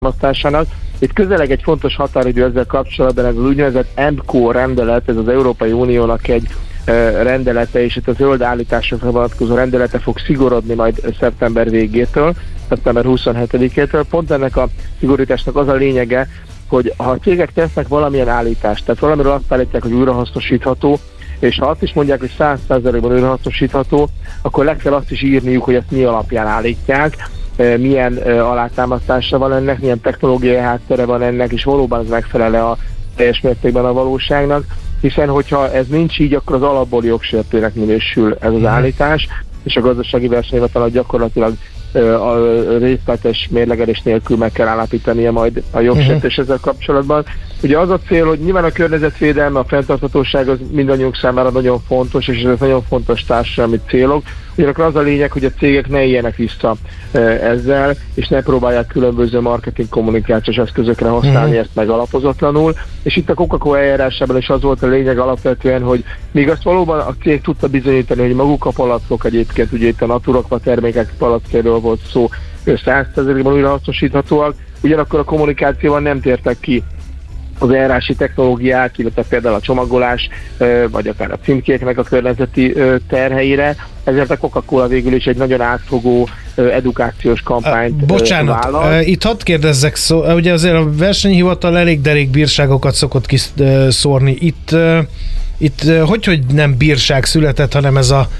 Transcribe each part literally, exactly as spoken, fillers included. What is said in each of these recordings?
alátámasztásának. Itt közeleg egy fontos határidő ezzel kapcsolatban, ez az úgynevezett E M C O rendelet, ez az Európai Uniónak egy rendelete, és itt a zöld állításokra vonatkozó rendelete fog szigorodni majd szeptember végétől, szeptember huszonhetedikétől. Pont ennek a szigorításnak az a lényege, hogy ha a cégek tesznek valamilyen állítást, tehát valamiről azt állítják, hogy újrahasznosítható, és ha azt is mondják, hogy száz százalékban újrahasznosítható, akkor le kell azt is írniuk, hogy ezt mi alapján állítják, milyen alátámasztása van ennek, milyen technológiai háttere van ennek, és valóban ez megfelel a teljes mértékben a valóságnak, hiszen hogyha ez nincs így, akkor az alapból jogsértőnek minősül ez az állítás, és a gazdasági versenyhivatalnak gyakorlatilag a részletes mérlegelés nélkül meg kell állapítania majd a jogsértés ezzel kapcsolatban. Ugye az a cél, hogy nyilván a környezetvédelme, a fenntarthatóság az mindannyiunk számára nagyon fontos, és ez nagyon fontos társadalmi célok. Ugyanakkor az a lényeg, hogy a cégek ne éljenek vissza ezzel, és ne próbálják különböző marketing kommunikációs eszközökre használni ezt megalapozatlanul. És itt a Coca-Cola eljárásában is az volt a lényeg alapvetően, hogy még azt valóban a cég tudta bizonyítani, hogy maguk a palackok egyébként, ugye itt a Naturakva termékek palackjáról volt szó, száz százalékban újrahasznosíthatóak, ugyanakkor a kommunikációban nem tértek ki az eljárási technológiák, illetve például a csomagolás, vagy akár a címkéknek a környezeti terheire, ezért a Coca-Cola végül is egy nagyon átfogó edukációs kampányt Bocsánat, vállal. Itt hadd kérdezzek, szó, ugye azért a versenyhivatal elég derék bírságokat szokott kiszórni. Itt, itt hogy, hogy nem bírság született, hanem ez a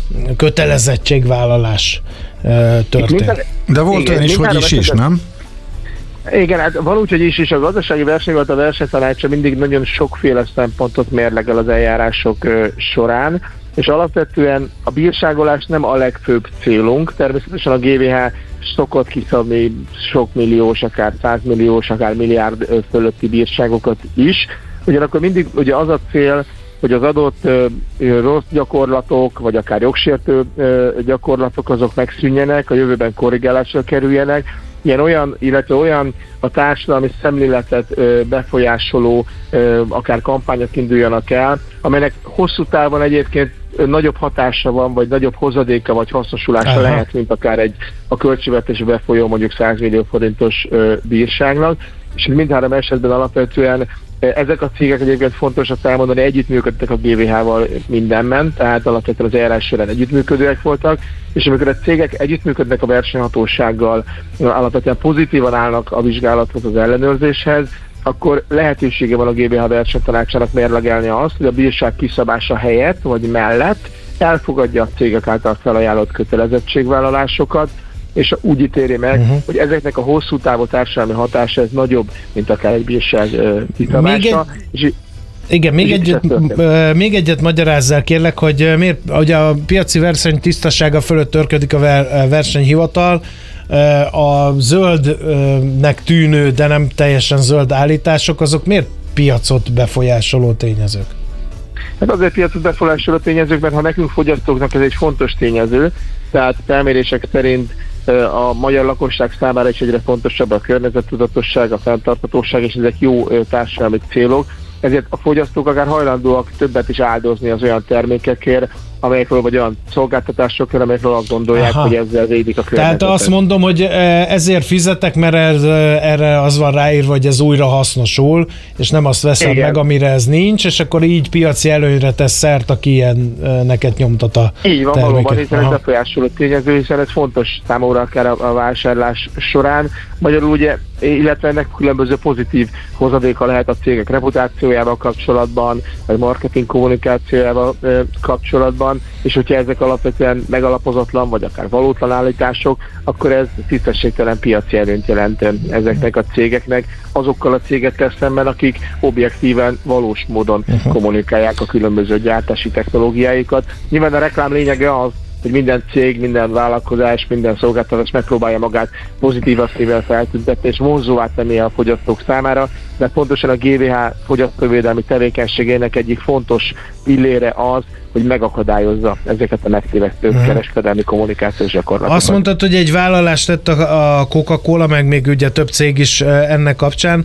kötelezettségvállalás történt. Minden, De volt olyan is, hogy is is, nem? Igen, hát van úgy, hogy is, is a gazdasági versenyhivatal, a versenytanácsa mindig nagyon sokféle szempontot mérlegel az eljárások ö, során, és alapvetően a bírságolás nem a legfőbb célunk. Természetesen a gé vé há szokott kiszabni sok milliós, akár százmilliós, akár milliárd ö, fölötti bírságokat is. Ugyanakkor mindig ugye az a cél, hogy az adott ö, rossz gyakorlatok, vagy akár jogsértő ö, gyakorlatok azok megszűnjenek, a jövőben korrigálásra kerüljenek, ilyen olyan, illetve olyan a társadalmi szemléletet ö, befolyásoló ö, akár kampányok induljanak el, amelynek hosszú távon egyébként ö, nagyobb hatása van, vagy nagyobb hozadéka, vagy hasznosulása Aha. lehet, mint akár egy a költségvetésbe befolyó mondjuk száz millió forintos ö, bírságnak, és mindhárom esetben alapvetően ezek a cégek egyébként fontos azt elmondani, együttműködtek a gé vé há-val mindenben, tehát alapvetően az eljárás során együttműködőek voltak, és amikor a cégek együttműködnek a versenyhatósággal, alapvetően pozitívan állnak a vizsgálathoz, az ellenőrzéshez, akkor lehetősége van a gé vé há versenytanácsának mérlegelni azt, hogy a bírság kiszabása helyett, vagy mellett elfogadja a cégek által felajánlott kötelezettségvállalásokat, és úgy ítéli meg, uh-huh. hogy ezeknek a hosszú távú társadalmi hatása ez nagyobb, mint akár egy bírság uh, kiszabása. És igen, még egyet, még egyet magyarázzál kérlek, hogy miért, ugye a piaci verseny tisztasága fölött törködik a ver, versenyhivatal, a zöldnek tűnő, de nem teljesen zöld állítások, azok miért piacot befolyásoló tényezők? Hát azért piacot befolyásoló tényezők, mert ha nekünk fogyasztóknak ez egy fontos tényező, tehát felmérések szerint a magyar lakosság számára is egyre fontosabb a környezettudatosság, a fenntarthatóság, és ezek jó társadalmi célok, ezért a fogyasztók akár hajlandóak többet is áldozni az olyan termékekért, amelyekről vagy olyan szolgáltatásokról, amelyekről azt gondolják, Aha. hogy ezzel védik a környezetet. Tehát azt mondom, hogy ezért fizetek, mert ez, erre az van ráírva, hogy ez újra hasznosul, és nem azt veszem Igen. meg, amire ez nincs, és akkor így piaci előnyre tesz szert, aki ilyen neket nyomtat a Így van, terméket. valóban, hiszen ez befolyásoló tényező, hiszen ez fontos számomra akár a, a vásárlás során. Magyarul ugye, illetve ennek különböző pozitív hozadéka lehet a cégek reputációjával kapcsolatban, vagy marketing kommunikációjával e, kapcsolatban, és hogyha ezek alapvetően megalapozatlan, vagy akár valótlan állítások, akkor ez tisztességtelen piaci előnyt jelent ezeknek a cégeknek, azokkal a cégekkel szemben, akik objektíven, valós módon uh-huh. kommunikálják a különböző gyártási technológiáikat. Nyilván a reklám lényege az, hogy minden cég, minden vállalkozás, minden szolgáltatás megpróbálja magát pozitív szívvel feltüntetni és vonzóvá tenni a fogyasztók számára, de pontosan a gé vé há fogyasztóvédelmi tevékenységének egyik fontos pillére az, hogy megakadályozza ezeket a megtévesztő hmm. kereskedelmi kommunikációs gyakorlatokat. Azt mondtad, hogy egy vállalást tett a Coca-Cola, meg még ugye több cég is ennek kapcsán.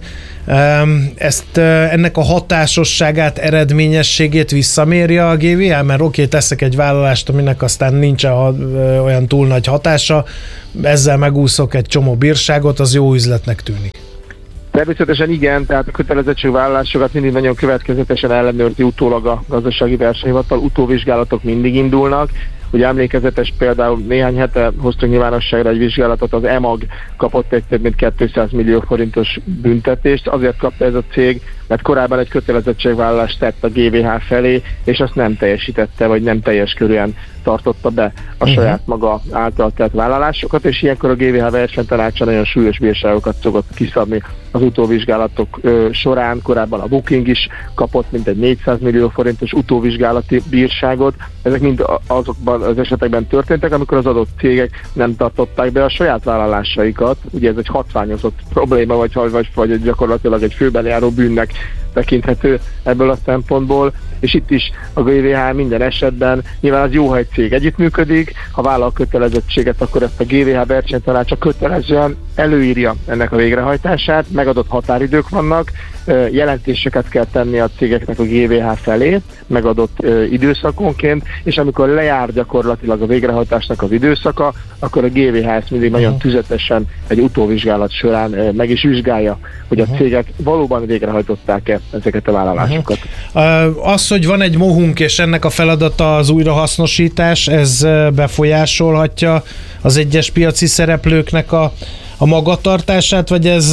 Ezt, ennek a hatásosságát, eredményességét visszamérje a gé vé há? Mert oké, teszek egy vállalást, aminek aztán nincs olyan túl nagy hatása, ezzel megúszok egy csomó bírságot, az jó üzletnek tűnik. Természetesen igen, tehát a kötelezettségvállalásokat mindig nagyon következetesen ellenőrzi utólag a gazdasági versenyhivatal, utóvizsgálatok mindig indulnak. Ugye emlékezetes például néhány hete hoztunk nyilvánosságra egy vizsgálatot, az e mag kapott egy több mint kétszáz millió forintos büntetést, azért kapta ez a cég, mert korábban egy kötelezettségvállalást tett a gé vé há felé, és azt nem teljesítette, vagy nem teljes körűen tartotta be a saját maga által tett vállalásokat, és ilyenkor a gé vé há versenytanácsa nagyon súlyos bírságokat szokott kiszabni az utóvizsgálatok ö, során. Korábban a Booking is kapott mintegy négyszáz millió forintos utóvizsgálati bírságot. Ezek mind azokban az esetekben történtek, amikor az adott cégek nem tartották be a saját vállalásaikat. Ugye ez egy hatványozott probléma, vagy, vagy, vagy gyakorlatilag egy főben járó bűnnek tekinthető ebből a szempontból, és itt is a gé vé há minden esetben nyilván az jó, ha egy cég együttműködik, ha vállal kötelezettséget, akkor ezt a gé vé há versenytanácsa kötelezően előírja ennek a végrehajtását, megadott határidők vannak, jelentéseket kell tenni a cégeknek a gé vé há felé, megadott időszakonként, és amikor lejár gyakorlatilag a végrehajtásnak az időszaka, akkor a gé vé há ezt mindig nagyon tüzetesen egy utóvizsgálat során meg is vizsgálja, hogy a cégek valóban végrehajtották-e ezeket a vállalásokat. Uh-huh. Az, hogy van egy mohunk, és ennek a feladata az újrahasznosítás, ez befolyásolhatja az egyes piaci szereplőknek a a magatartását, vagy ez,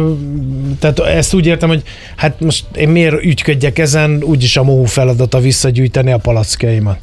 tehát ezt úgy értem, hogy hát most én miért ügyködjek ezen, úgyis a mohu feladata visszagyűjteni a palackjaimat.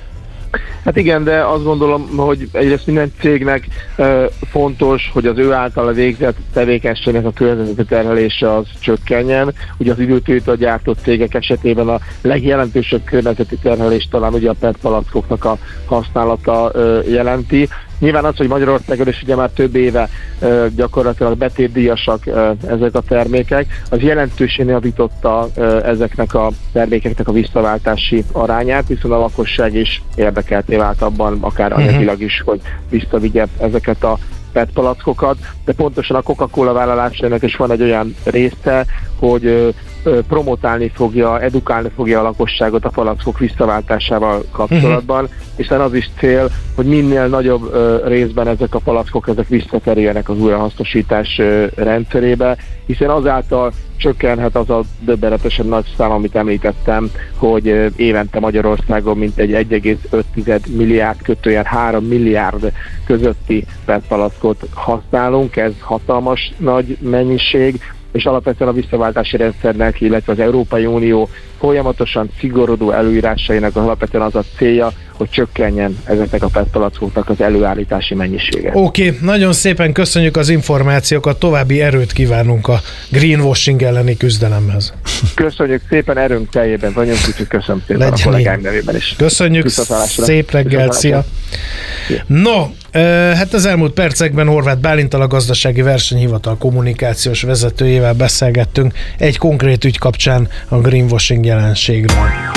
Hát igen, de azt gondolom, hogy egyrészt minden cégnek e, fontos, hogy az ő általa végzett tevékenységnek a környezeti terhelése az csökkenjen. Ugye az időtőtől gyártott cégek esetében a legjelentősebb környezeti terhelést talán ugye a pé e té palackoknak a használata e, jelenti. Nyilván az, hogy Magyarországon is ugye már több éve e, gyakorlatilag betétdíjasak e, ezek a termékek, az jelentősen javította e, ezeknek a termékeknek a visszaváltási arányát, hiszen a lakosság is érdekelté vált abban, akár anyagilag is, hogy visszavigye ezeket a pé e té palackokat, de pontosan a Coca-Cola vállalásának is van egy olyan része, hogy ö, ö, promotálni fogja, edukálni fogja a lakosságot a palackok visszaváltásával kapcsolatban, uh-huh. hiszen az is cél, hogy minél nagyobb ö, részben ezek a palackok ezek visszakerüljenek az újrahasznosítás ö, rendszerébe, hiszen azáltal csökkenhet az a döbbenetesen nagy szám, amit említettem, hogy ö, évente Magyarországon mintegy egy egész öt milliárd kötőjel három milliárd közötti pé e té palackot használunk, ez hatalmas nagy mennyiség, és alapvetően a visszaváltási rendszernek, illetve az Európai Unió folyamatosan szigorodó előírásainak alapvetően az a célja, hogy csökkenjen ezeknek a pé e té palackoknak az előállítási mennyisége. Oké, okay, nagyon szépen köszönjük az információkat, további erőt kívánunk a greenwashing elleni küzdelemhez. Köszönjük szépen, erőnk teljében vagyunk, úgyhogy köszönöm szépen legyen a kollégáim nevében is. Köszönjük, szép reggelt, szia! No, hát az elmúlt percekben Horváth Bálinttal, a Gazdasági Versenyhivatal kommunikációs vezetőjével beszélgettünk egy konkrét ügy kapcsán a greenwashing jelenségről.